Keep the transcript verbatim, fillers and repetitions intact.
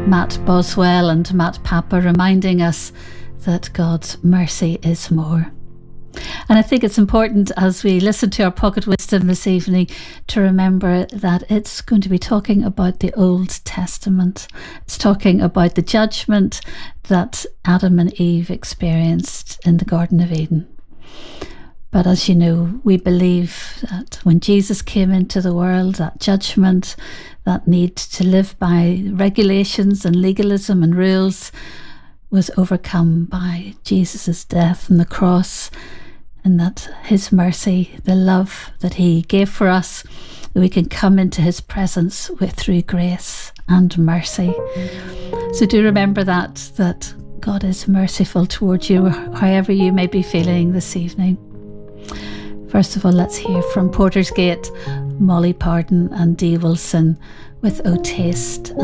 Matt Boswell and Matt Papa, reminding us that God's mercy is more. And I think it's important as we listen to our Pocket Wisdom this evening to remember that it's going to be talking about the Old Testament. It's talking about the judgment that Adam and Eve experienced in the Garden of Eden. But as you know, we believe that when Jesus came into the world, that judgment, that need to live by regulations and legalism and rules was overcome by Jesus' death on the cross, and that his mercy, the love that he gave for us, that we can come into his presence with through grace and mercy. So do remember that, that God is merciful towards you, however you may be feeling this evening. First of all, let's hear from Porter's Gate, Molly Pardon and Dee Wilson with O Taste